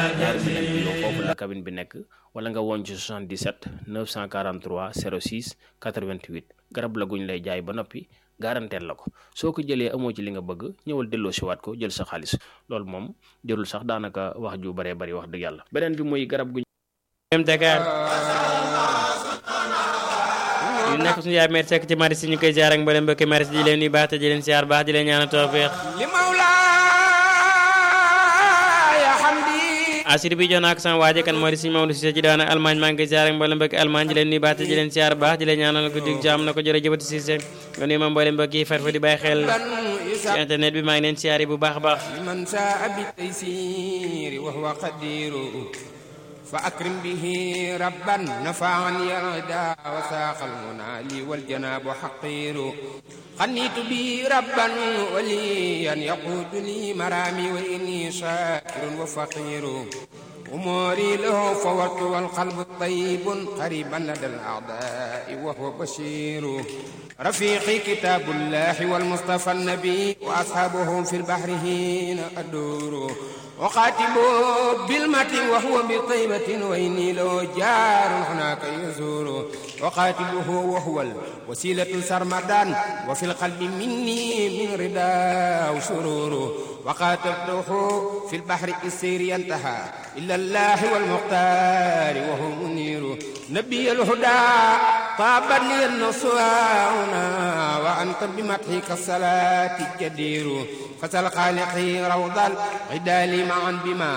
ñaari bi nekk yow foofu la cabine bi nekk wala nga woon ci 77 943 06 88 garab la guñ lay jaay ba noppi garanteel la ko soo ko jëlee amoo ci li nga bëgg ñëwal delloo si waat ko jël sa xaalis loolu moom jërul sax daanaka wax ju baree bari wax dëgg yàlla beneen bi muy garab guñ Dakar ñu nekk suñu yaay mère Seck ci mari si ñu koy ziar ak mboolem mbokki mari si di leen nuyu baax te di leen ziar baax di leen ñaanal tawfeex asir bi jox naa ko sama waaje kan moo di Sëñ Maodo Cissé ci daana Allemagne maa ngi koy ziar ak mboolem mbokki Allemagne di leen nuyu baax te di leen ziar baax di leen ñaanal ko dig jàmm na ko jërëjëfati Cissé nga nuyu ma mboolem mbokk yi farfa di bàyyi xel ci internet bi maa ngi leen ziar bu baax a baax man saa bi taysir wa huwa qadiru fa akrim bihi rabban nafa'an yarda wa saqal munali wal janabu haqiru qanitu bi rabban waliyan yaqudu li marami wa inni shakirun wa faqiru umuri lahu fawatu wal qalbu tayyibun qariban lada al a'da'i wa huwa bashiru rafiqi kitabullahi wal mustafa an-nabi wa ashabuhum fil bahri hina aduru وقاتبوا بالمتن وهو بطيبة وإني له جار هناك يزور وقاتبه وهو الوسيلة سرمدان وفي القلب مني من رداء وسرور وقاتبته في البحر السير ينتهى إلا الله والمختار وهو منير نبي الهدى طابت لي النصوانا وأنت بمدحك الصلاة الجدير فسل خالقي روض العدال معا بما